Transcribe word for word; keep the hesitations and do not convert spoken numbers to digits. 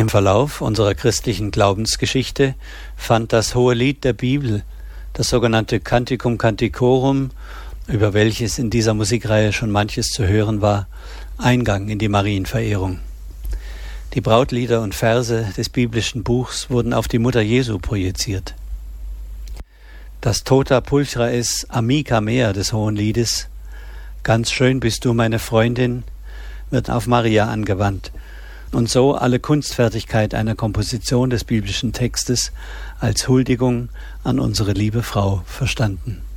Im Verlauf unserer christlichen Glaubensgeschichte fand das Hohelied der Bibel, das sogenannte Canticum Canticorum, über welches in dieser Musikreihe schon manches zu hören war, Eingang in die Marienverehrung. Die Brautlieder und Verse des biblischen Buchs wurden auf die Mutter Jesu projiziert. Das Tota Pulchrae Amica Mea des Hohenliedes, ganz schön bist du meine Freundin, wird auf Maria angewandt und so alle Kunstfertigkeit einer Komposition des biblischen Textes als Huldigung an unsere liebe Frau verstanden.